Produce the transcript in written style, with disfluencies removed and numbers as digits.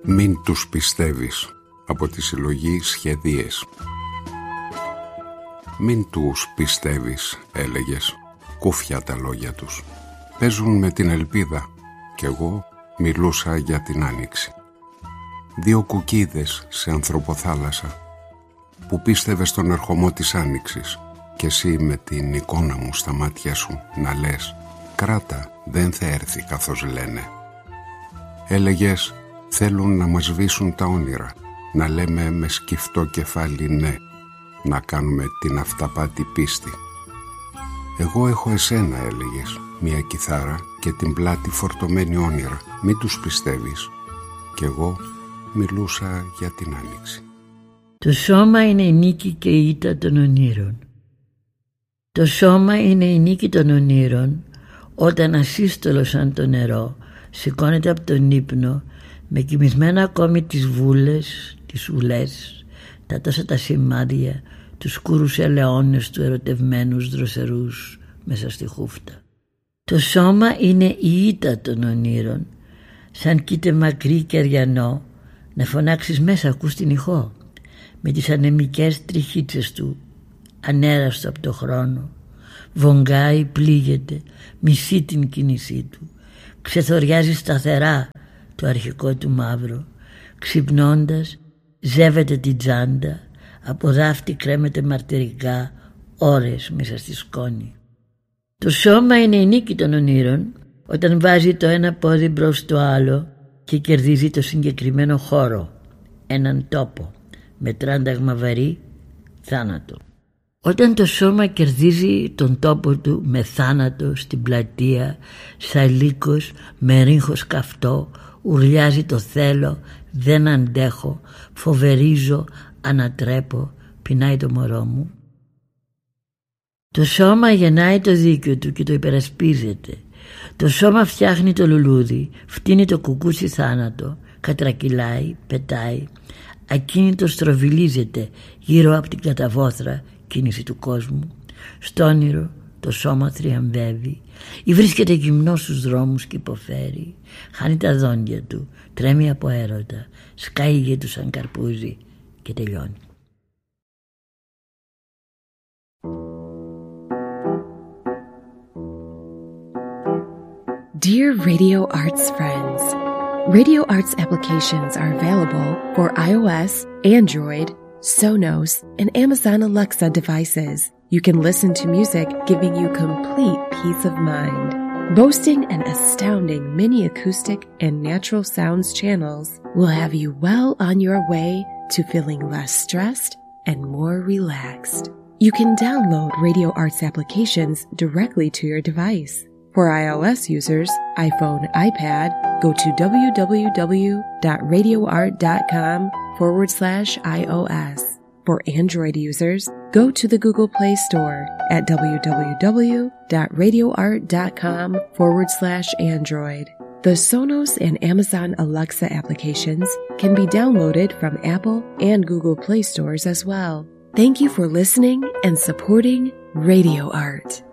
Μην τους πιστεύεις, από τη συλλογή Σχεδίες. Μην τους πιστεύεις, έλεγες, κούφια τα λόγια τους. Παίζουν με την ελπίδα κι εγώ μιλούσα για την άνοιξη. Δύο κουκίδες σε ανθρωποθάλασσα που πίστευες στον ερχομό της άνοιξης κι εσύ με την εικόνα μου στα μάτια σου να λες «Κράτα, δεν θα έρθει καθώς λένε». Έλεγες «Θέλουν να μας σβήσουν τα όνειρα, να λέμε με σκυφτό κεφάλι ναι, να κάνουμε την αυταπάτη πίστη». «Εγώ έχω εσένα», έλεγες, «μια κιθάρα και την πλάτη φορτωμένη όνειρα, μην τους πιστεύεις». Κι εγώ μιλούσα για την άνοιξη. Το σώμα είναι η νίκη και η ήττα των ονείρων. Το σώμα είναι η νίκη των ονείρων όταν ασύστολο σαν το νερό σηκώνεται από τον ύπνο με κοιμισμένα ακόμη τις βούλες, τις ουλές, τα τόσα τα σημάδια, τους σκούρους ελαιώνες του ερωτευμένους δροσερούς μέσα στη χούφτα. Το σώμα είναι η ήττα των ονείρων, σαν κοίται μακρύ και αριανό να φωνάξεις μέσα, ακούς την ηχό, με τις ανεμικές τριχίτσες του, ανέραστο από το χρόνο, βογγάει, πλήγεται, μισεί την κίνησή του, ξεθοριάζει σταθερά το αρχικό του μαύρο, ξυπνώντας ζεύεται την τσάντα, από δάφτη κρέμεται μαρτυρικά ώρες μέσα στη σκόνη. Το σώμα είναι η νίκη των ονείρων όταν βάζει το ένα πόδι μπρος στο άλλο και κερδίζει το συγκεκριμένο χώρο, έναν τόπο με τράνταγμα βαρύ, θάνατο. Όταν το σώμα κερδίζει τον τόπο του με θάνατο στην πλατεία, σαν λύκος με ρίγχος καυτό, ουρλιάζει το θέλω, δεν αντέχω, φοβερίζω, ανατρέπω, πεινάει το μωρό μου. Το σώμα γεννάει το δίκιο του και το υπερασπίζεται. Το σώμα φτιάχνει το λουλούδι, φτύνει το κουκούτσι θάνατο, κατρακυλάει, πετάει, ακίνητο στροβιλίζεται γύρω από την καταβόθρα κίνηση του κόσμου. Στο όνειρο το σώμα θριαμβεύει ή βρίσκεται γυμνό στους δρόμους και υποφέρει. Χάνει τα δόντια του, τρέμει από έρωτα, σκάει γη του σαν καρπούζι και τελειώνει. Dear Radio Arts friends, Radio Arts applications are available for iOS, Android, Sonos, and Amazon Alexa devices. You can listen to music giving you complete peace of mind. Boasting an astounding mini acoustic and natural sounds channels will have you well on your way to feeling less stressed and more relaxed. You can download Radio Arts applications directly to your device. For iOS users, iPhone, iPad, go to www.radioart.com/iOS. For Android users, go to the Google Play Store at www.radioart.com/Android. The Sonos and Amazon Alexa applications can be downloaded from Apple and Google Play stores as well. Thank you for listening and supporting Radio Art.